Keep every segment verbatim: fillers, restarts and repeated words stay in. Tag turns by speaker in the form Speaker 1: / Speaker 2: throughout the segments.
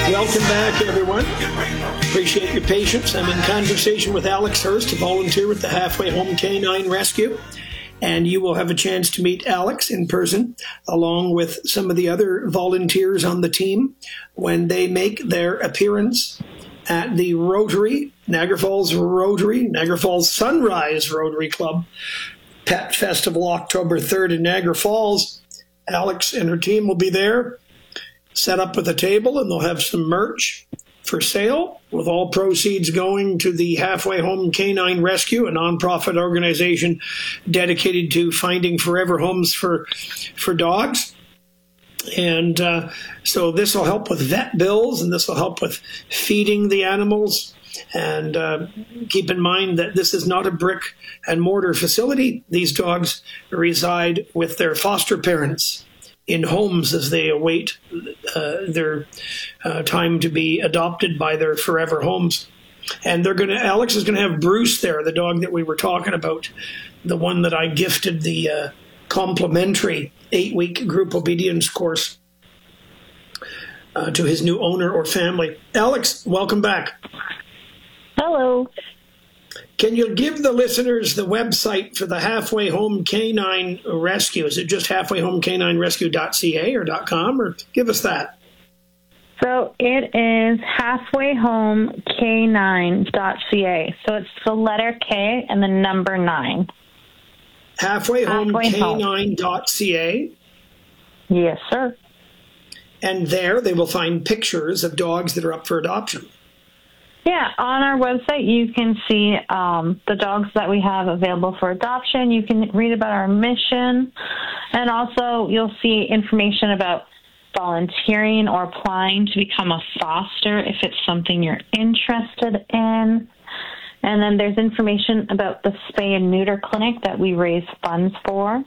Speaker 1: Welcome back, everyone. Appreciate your patience. I'm in conversation with Alex Hurst, a volunteer with the Halfway Home Canine Rescue. And you will have a chance to meet Alex in person, along with some of the other volunteers on the team, when they make their appearance at the Rotary, Niagara Falls Rotary, Niagara Falls Sunrise Rotary Club Pet Festival, October third in Niagara Falls. Alex and her team will be there, set up with a table, and they'll have some merch for sale, with all proceeds going to the Halfway Home Canine Rescue, a nonprofit organization dedicated to finding forever homes for for dogs. And uh, so this will help with vet bills, and this will help with feeding the animals. And uh, keep in mind that this is not a brick and mortar facility. These dogs reside with their foster parents in homes as they await uh, their uh, time to be adopted by their forever homes. And they're going to, Alex is going to have Bruce there, the dog that we were talking about, the one that I gifted the uh, complimentary eight-week group obedience course uh, to his new owner or family. Alex, welcome back.
Speaker 2: Hello.
Speaker 1: Can you give the listeners the website for the Halfway Home Canine Rescue? Is it just halfway home canine rescue dot c a or .com, or give us that?
Speaker 2: So it is halfway home canine dot c a. So it's the letter K and the number nine.
Speaker 1: halfway home canine dot c a.
Speaker 2: Yes, sir.
Speaker 1: And there they will find pictures of dogs that are up for adoption.
Speaker 2: Yeah, on our website, you can see um, the dogs that we have available for adoption. You can read about our mission, and also you'll see information about volunteering or applying to become a foster if it's something you're interested in. And then there's information about the spay and neuter clinic that we raise funds for.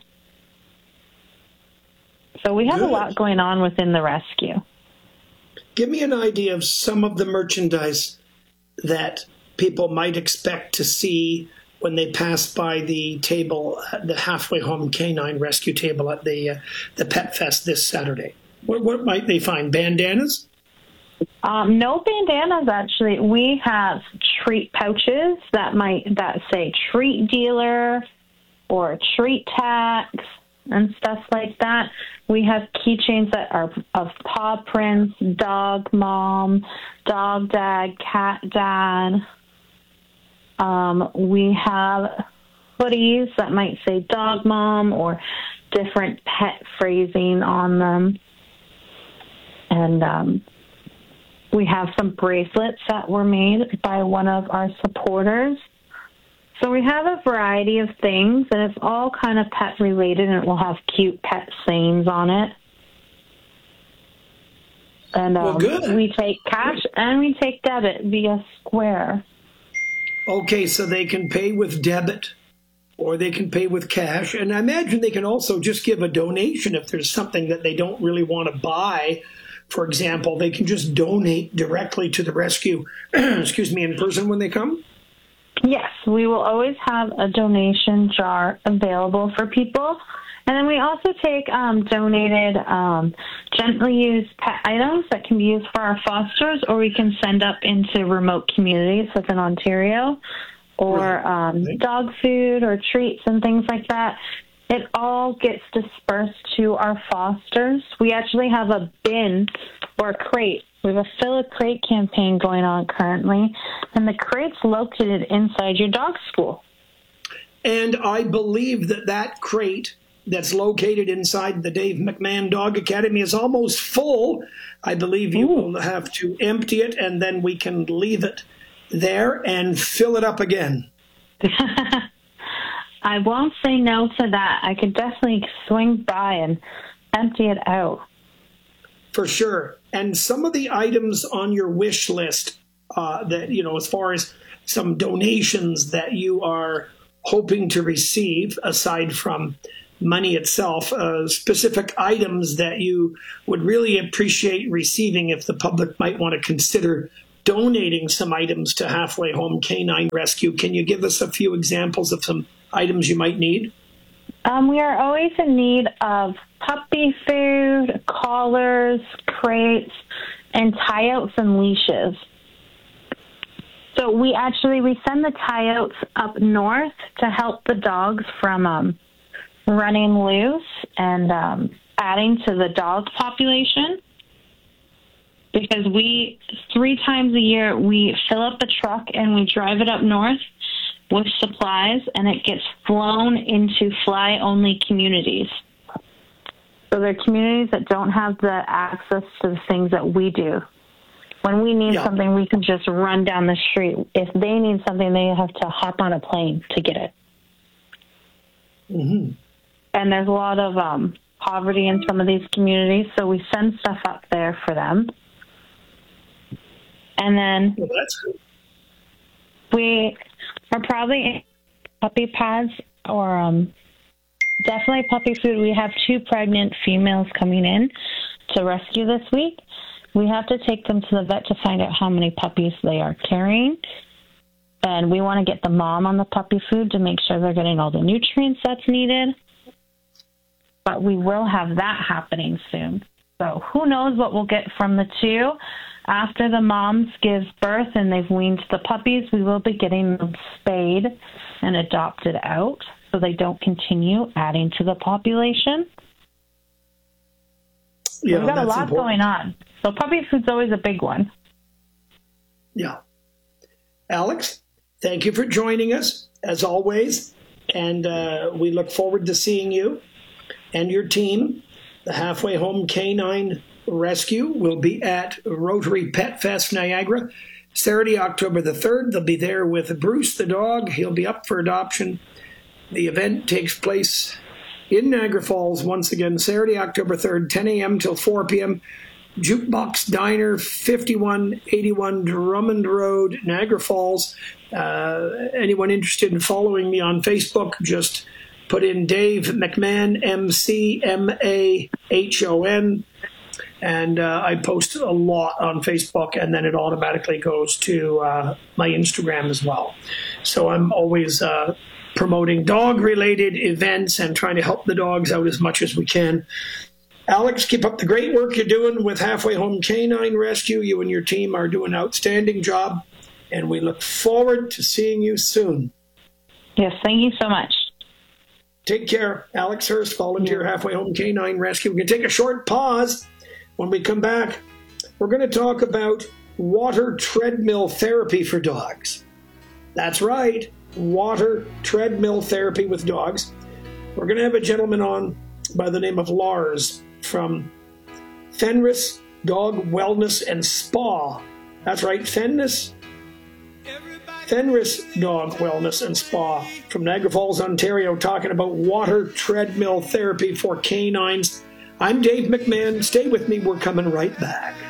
Speaker 2: So we have Good. a lot going on within the rescue.
Speaker 1: Give me an idea of some of the merchandise that people might expect to see when they pass by the table, the Halfway Home Canine Rescue table at the uh, the Pet Fest this Saturday. What, what might they find? Bandanas?
Speaker 2: Um, no bandanas, actually. We have treat pouches that might that say treat dealer or treat tax and stuff like that. We have keychains that are of paw prints, dog mom, dog dad, cat dad. Um, we have hoodies that might say dog mom or different pet phrasing on them. And um, we have some bracelets that were made by one of our supporters. So we have a variety of things, and it's all kind of pet related, and it will have cute pet sayings on it. And um,
Speaker 1: well, good.
Speaker 2: we take cash and we take debit via Square.
Speaker 1: Okay, so they can pay with debit or they can pay with cash. And I imagine they can also just give a donation if there's something that they don't really want to buy. For example, they can just donate directly to the rescue, excuse me, in person when they come?
Speaker 2: Yes, we will always have a donation jar available for people. And then we also take um, donated, um, gently used pet items that can be used for our fosters, or we can send up into remote communities within Ontario, or um, dog food or treats and things like that. It all gets dispersed to our fosters. We actually have a bin or a crate. We have a Fill a Crate campaign going on currently, and the crate's located inside your dog school.
Speaker 1: And I believe that that crate that's located inside the Dave McMahon Dog Academy is almost full. I believe you Ooh. will have to empty it, and then we can leave it there and fill it up again.
Speaker 2: I won't say no to that. I could definitely swing by and empty it out.
Speaker 1: For sure. And some of the items on your wish list uh, that, you know, as far as some donations that you are hoping to receive, aside from money itself, uh, specific items that you would really appreciate receiving if the public might want to consider donating some items to Halfway Home Canine Rescue. Can you give us a few examples of some items you might need?
Speaker 2: Um, we are always in need of puppy food, collars, crates, and tie-outs and leashes. So we actually, we send the tie-outs up north to help the dogs from um, running loose and um, adding to the dog population. Because we, three times a year, we fill up a truck and we drive it up north with supplies, and it gets flown into fly-only communities. So they're communities that don't have the access to the things that we do. When we need yeah. something, we can just run down the street. If they need something, they have to hop on a plane to get it.
Speaker 1: Mm-hmm.
Speaker 2: And there's a lot of um, poverty in some of these communities, so we send stuff up there for them. And then
Speaker 1: well, that's cool.
Speaker 2: we are probably puppy pads or um, definitely puppy food. We have two pregnant females coming in to rescue this week. We have to take them to the vet to find out how many puppies they are carrying. And we want to get the mom on the puppy food to make sure they're getting all the nutrients that's needed. But we will have that happening soon. So who knows what we'll get from the two. After the moms give birth and they've weaned the puppies, we will be getting them spayed and adopted out so they don't continue adding to the population.
Speaker 1: Yeah,
Speaker 2: We've got a lot
Speaker 1: important.
Speaker 2: going on. So puppy food's always a big one.
Speaker 1: Yeah. Alex, thank you for joining us, as always. And uh, we look forward to seeing you and your team. The Halfway Home Canine Rescue will be at Rotary Pet Fest Niagara Saturday, October the third. They'll be there with Bruce the dog. He'll be up for adoption. The event takes place in Niagara Falls once again, Saturday, October third, ten a.m. till four p.m. Jukebox Diner, fifty-one eighty-one Drummond Road, Niagara Falls. Uh, anyone interested in following me on Facebook, just put in Dave McMahon, M C M A H O N. And uh, I post a lot on Facebook, and then it automatically goes to uh, my Instagram as well. So I'm always uh, promoting dog-related events and trying to help the dogs out as much as we can. Alex, keep up the great work you're doing with Halfway Home Canine Rescue. You and your team are doing an outstanding job, and we look forward to seeing you soon.
Speaker 2: Yes, thank you so much.
Speaker 1: Take care. Alex Hurst, volunteer Halfway Home Canine Rescue. We can take a short pause. When we come back, we're going to talk about water treadmill therapy for dogs. That's right, water treadmill therapy with dogs. We're going to have a gentleman on by the name of Lars from Fenris Dog Wellness and Spa. That's right, Fenris, Fenris Dog Wellness and Spa from Niagara Falls, Ontario, talking about water treadmill therapy for canines. I'm Dave McMahon. Stay with me. We're coming right back.